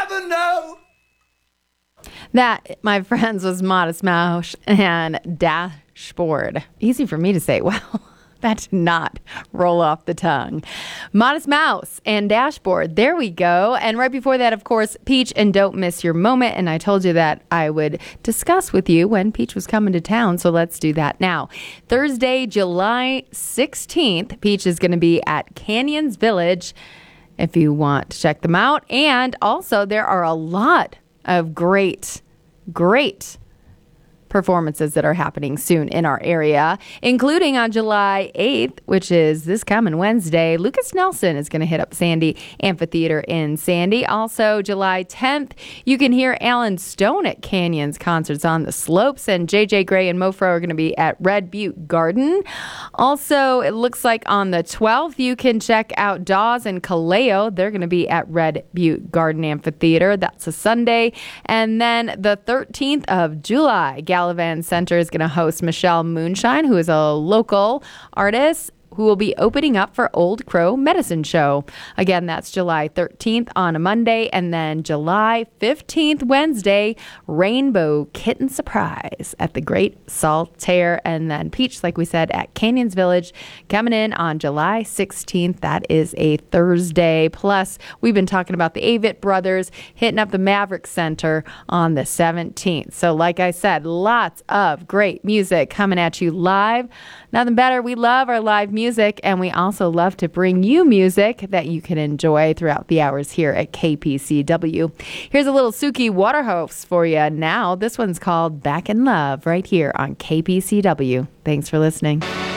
never know. That, my friends, was Modest Mouse and Dashboard. Easy for me to say. Well, that did not roll off the tongue. Modest Mouse and Dashboard. There we go. And right before that, of course, Peach and Don't Miss Your Moment. And I told you that I would discuss with you when Peach was coming to town. So let's do that now. Thursday, July 16th, Peach is going to be at Canyons Village if you want to check them out. And also, there are a lot of great performances that are happening soon in our area, including on July 8th, which is this coming Wednesday. Lucas Nelson is going to hit up Sandy Amphitheater in Sandy. Also, July 10th, you can hear Alan Stone at Canyons Concerts on the Slopes, and JJ Gray and Mofro are going to be at Red Butte Garden. Also, it looks like on the 12th, you can check out Dawes and Kaleo. They're going to be at Red Butte Garden Amphitheater. That's a Sunday. And then the 13th of July, Gallivan Center is going to host Michelle Moonshine, who is a local artist who will be opening up for Old Crow Medicine Show. Again, that's July 13th on a Monday, and then July 15th, Wednesday, Rainbow Kitten Surprise at the Great Saltaire, and then Peach, like we said, at Canyons Village, coming in on July 16th. That is a Thursday. Plus, we've been talking about the Avett Brothers hitting up the Maverick Center on the 17th. So like I said, lots of great music coming at you live. Nothing better. We love our live music, and we also love to bring you music that you can enjoy throughout the hours here at KPCW. Here's a little Suki Waterhouse for you now. This one's called Back in Love right here on KPCW. Thanks for listening.